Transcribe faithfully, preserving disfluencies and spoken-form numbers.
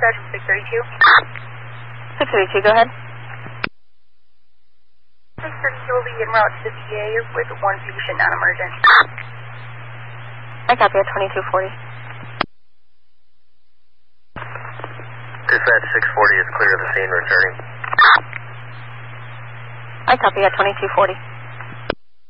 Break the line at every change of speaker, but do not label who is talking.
dispatch from six thirty-two.
six thirty-two, go ahead.
six thirty-two will be en route to the V A with one patient non-emergent.
I copy at twenty-two forty.
Dispatch six forty is clear of the scene, returning.
I copy at twenty-two forty.